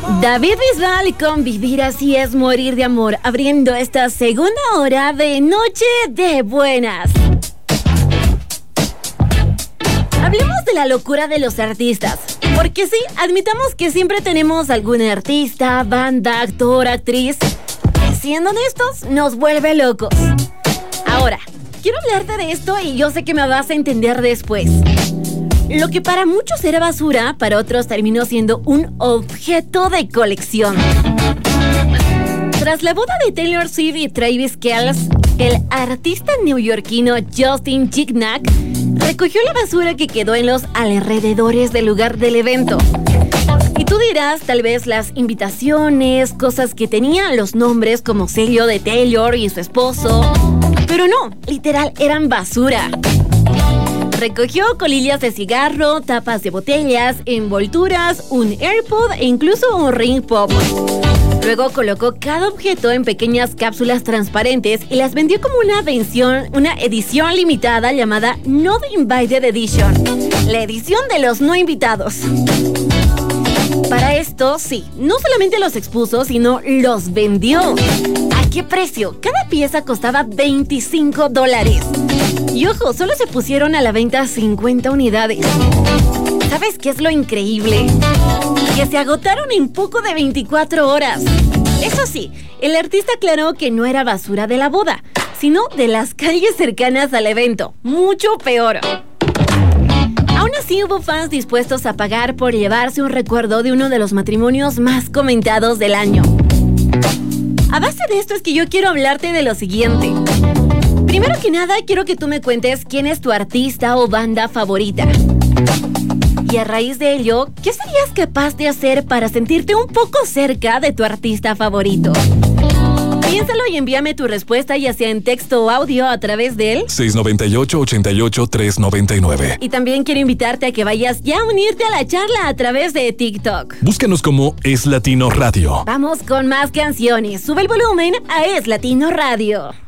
David Bisbal con Vivir así es morir de amor, abriendo esta segunda hora de Noche de Buenas. Hablemos de la locura de los artistas, porque sí, admitamos que siempre tenemos algún artista, banda, actor, actriz, que siendo honestos, nos vuelve locos. Ahora, quiero hablarte de esto y yo sé que me vas a entender después. Lo que para muchos era basura, para otros terminó siendo un objeto de colección. Tras la boda de Taylor Swift y Travis Kelce, el artista neoyorquino Justin Timberlake recogió la basura que quedó en los alrededores del lugar del evento. Y tú dirás, tal vez las invitaciones, cosas que tenían los nombres como sello de Taylor y su esposo. Pero no, literal, eran basura. Recogió colillas de cigarro, tapas de botellas, envolturas, un AirPod e incluso un ring pop. Luego colocó cada objeto en pequeñas cápsulas transparentes y las vendió como una edición limitada llamada Not Invited Edition, la edición de los no invitados. Para esto, sí, no solamente los expuso, sino los vendió. ¿A qué precio? Cada pieza costaba $25. Y ojo, solo se pusieron a la venta 50 unidades. ¿Sabes qué es lo increíble? Que se agotaron en poco de 24 horas. Eso sí, el artista aclaró que no era basura de la boda, sino de las calles cercanas al evento. Mucho peor. Aún así hubo fans dispuestos a pagar por llevarse un recuerdo de uno de los matrimonios más comentados del año. A base de esto es que yo quiero hablarte de lo siguiente. Primero que nada, quiero que tú me cuentes quién es tu artista o banda favorita. Y a raíz de ello, ¿qué serías capaz de hacer para sentirte un poco cerca de tu artista favorito? Piénsalo y envíame tu respuesta, ya sea en texto o audio, a través del 698-88-399. Y también quiero invitarte a que vayas ya a unirte a la charla a través de TikTok. Búscanos como Es Latino Radio. Vamos con más canciones. Sube el volumen a Es Latino Radio.